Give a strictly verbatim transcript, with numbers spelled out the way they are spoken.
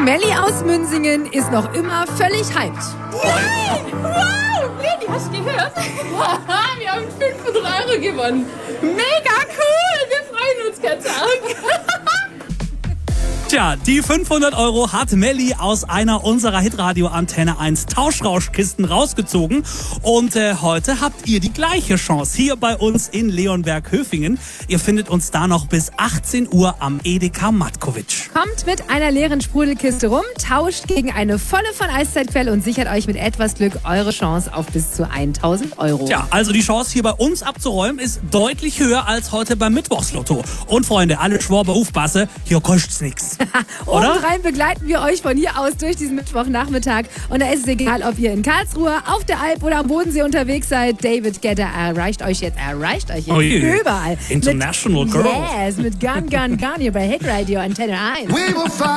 Melli aus Münsingen ist noch immer völlig hyped. Nein! Wow! Leni, hast du gehört? Wir haben fünfhundert Euro gewonnen. Mega cool! Wir freuen uns ganz arg. Tja, die fünfhundert Euro hat Melli aus einer unserer Hitradio Antenne eins Tauschrauschkisten rausgezogen. Und äh, heute habt ihr die gleiche Chance hier bei uns in Leonberg-Höfingen. Ihr findet uns da noch bis achtzehn Uhr am Edeka Matkovic. Kommt mit einer leeren Sprudelkiste rum, tauscht gegen eine volle von Eiszeitquelle und sichert euch mit etwas Glück eure Chance auf bis zu tausend Euro. Tja, also die Chance hier bei uns abzuräumen ist deutlich höher als heute beim Mittwochslotto. Und Freunde, alle Schwaber aufpasse, hier kostet's nix. Oder? Obendrein begleiten wir euch von hier aus durch diesen Mittwochnachmittag. Und da ist es egal, ob ihr in Karlsruhe, auf der Alp oder am Bodensee unterwegs seid. David Guetta erreicht euch jetzt, erreicht euch jetzt oh yeah. überall. International mit, Girl. Yes, mit Gun Gun Gun hier bei Hitradio Antenne eins.